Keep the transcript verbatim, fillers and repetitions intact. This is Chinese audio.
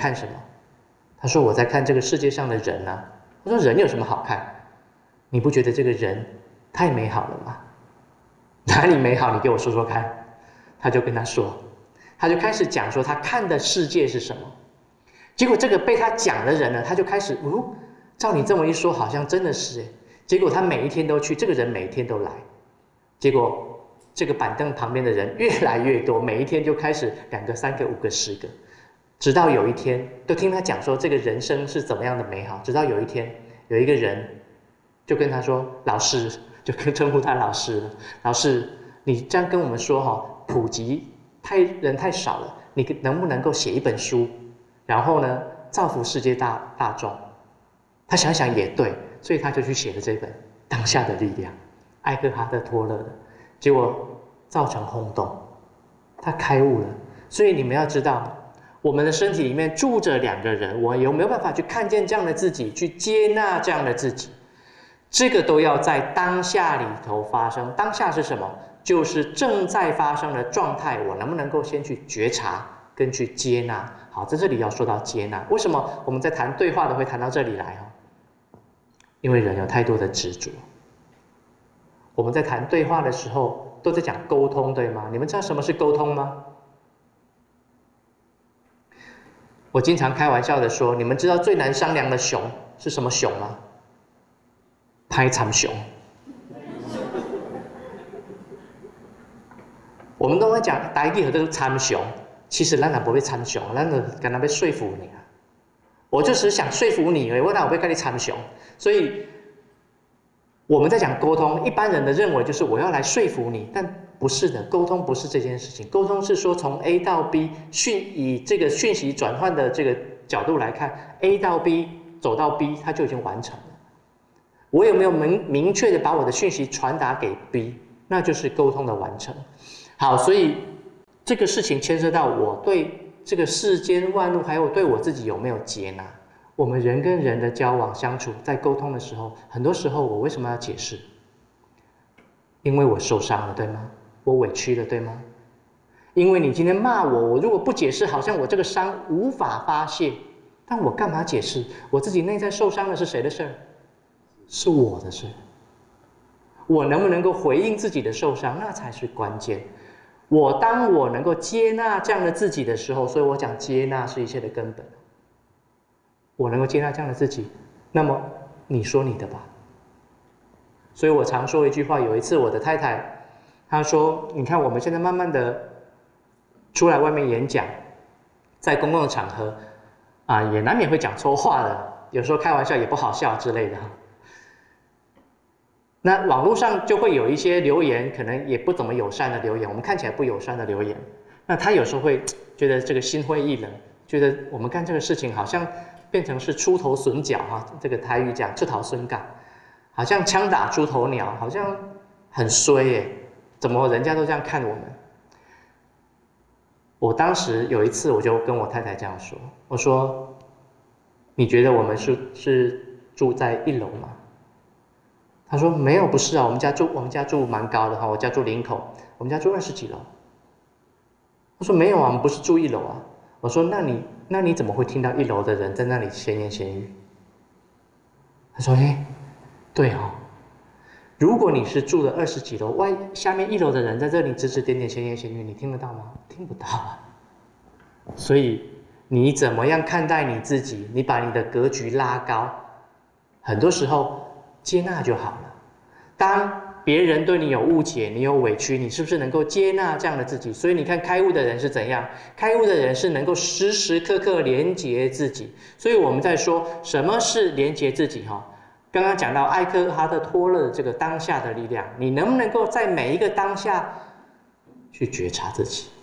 看什么？他说我在看这个世界上的人啊。他说人有什么好看？你不觉得这个人太美好了吗？哪里美好？你给我说说看。他就跟他说，他就开始讲说他看的世界是什么。结果这个被他讲的人呢，他就开始，哦，照你这么一说，好像真的是哎。结果他每一天都去，这个人每一天都来。结果这个板凳旁边的人越来越多，每一天就开始两个、三个、五个、十个，直到有一天，都听他讲说这个人生是怎么样的美好。直到有一天，有一个人就跟他说：“老师，就跟称呼他老师了。老师，你这样跟我们说哈、哦，普及太人太少了，你能不能够写一本书，然后呢，造福世界大大众？”他想想也对，所以他就去写了这本《当下的力量》，艾克哈特·托勒的，结果造成轰动，他开悟了。所以你们要知道，我们的身体里面住着两个人，我有没有办法去看见这样的自己，去接纳这样的自己？这个都要在当下里头发生。当下是什么？就是正在发生的状态，我能不能够先去觉察跟去接纳？好，在这里要说到接纳。为什么我们在谈对话的会谈到这里来？因为人有太多的执着。我们在谈对话的时候都在讲沟通，对吗？你们知道什么是沟通吗？我经常开玩笑的说，你们知道最难商量的熊是什么熊吗？拍惨熊。我们都会讲台语都是参熊，其实咱也不会参熊，咱就跟他要说服你啊。我就只是想说服你而已，我哪有会跟你参熊？所以我们在讲沟通，一般人的认为就是我要来说服你，但不是的，沟通不是这件事情。沟通是说从 A 到 B 讯以这个讯息转换的这个角度来看 ，A 到 B 走到 B， 它就已经完成了。我有没有明明确的把我的讯息传达给 B， 那就是沟通的完成。好，所以这个事情牵涉到我对这个世间万物，还有对我自己有没有接纳。我们人跟人的交往相处，在沟通的时候，很多时候我为什么要解释？因为我受伤了，对吗？我委屈了，对吗？因为你今天骂我，我如果不解释，好像我这个伤无法发泄，但我干嘛解释？我自己内在受伤的是谁的事儿？是我的事。我能不能够回应自己的受伤，那才是关键。我当我能够接纳这样的自己的时候，所以我讲接纳是一切的根本。我能够接纳这样的自己，那么你说你的吧。所以我常说一句话，有一次我的太太她说，你看我们现在慢慢的出来外面演讲，在公共的场合啊，也难免会讲错话的，有时候开玩笑也不好笑之类的。那网络上就会有一些留言，可能也不怎么友善的留言，我们看起来不友善的留言，那他有时候会觉得这个心灰意冷，觉得我们干这个事情好像变成是出头损角哈，这个台语讲出头损角，好像枪打出头鸟，好像很衰耶，怎么人家都这样看我们？我当时有一次我就跟我太太这样说，我说：“你觉得我们是是住在一楼吗？”他说：“没有，不是啊，我们家住我们家住蛮高的哈，我家住林口，我们家住二十几楼。”他说：“没有啊，我们不是住一楼啊。”我说：“那你那你怎么会听到一楼的人在那里闲言闲语？”他说：“哎，对哦，如果你是住了二十几楼，外下面一楼的人在这里指指点点闲言闲语，你听得到吗？听不到啊。所以你怎么样看待你自己？你把你的格局拉高，很多时候接纳就好了。当别人对你有误解，你有委屈，你是不是能够接纳这样的自己？所以你看开悟的人是怎样？开悟的人是能够时时刻刻连结自己。所以我们在说什么是连结自己哈？刚刚讲到艾克哈特·托勒这个当下的力量，你能不能够在每一个当下去觉察自己？